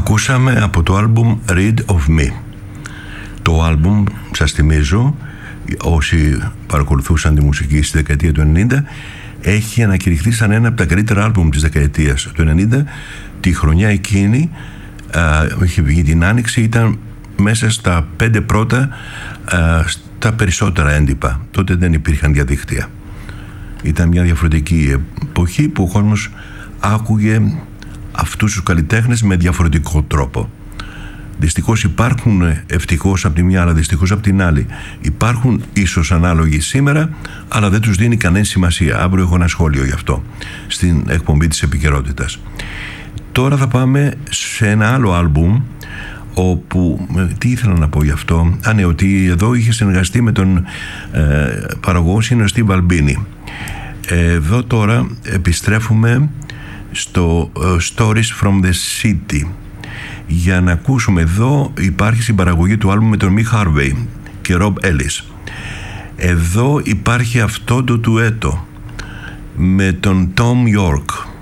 Ακούσαμε από το άλμπουμ Read of Me. Το άλμπουμ, σας θυμίζω, όσοι παρακολουθούσαν τη μουσική στη δεκαετία του 90, έχει ανακηρυχθεί σαν ένα από τα καλύτερα άλμπουμ της δεκαετίας του 90. Τη χρονιά εκείνη, είχε βγει την Άνοιξη, ήταν μέσα στα 5 πρώτα στα περισσότερα έντυπα. Τότε δεν υπήρχαν διαδίκτυα. Ήταν μια διαφορετική εποχή που ο κόσμος άκουγε αυτούς τους καλλιτέχνες με διαφορετικό τρόπο. Δυστυχώς υπάρχουν, ευτυχώς από τη μια, αλλά δυστυχώς από την άλλη, υπάρχουν ίσως ανάλογοι σήμερα, αλλά δεν τους δίνει κανένα σημασία. Αύριο έχω ένα σχόλιο γι' αυτό στην εκπομπή της επικαιρότητας. Τώρα θα πάμε σε ένα άλλο άλμπουμ, όπου, τι ήθελα να πω γι' αυτό, ναι, ότι εδώ είχε συνεργαστεί με τον παραγωγό είναι ο Steve Albini. Εδώ τώρα επιστρέφουμε στο Stories from the City για να ακούσουμε. Εδώ υπάρχει συμπαραγωγή του άλμπουμ με τον Mick Harvey και Rob Ellis. Εδώ υπάρχει αυτό το ντουέτο με τον Tom York.